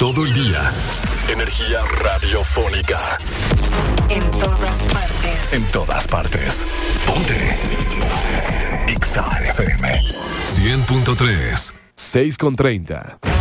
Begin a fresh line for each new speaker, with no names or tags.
todo el día. Energía radiofónica.
En todas partes.
En todas partes. Ponte. Exa FM 100.3.
6:30.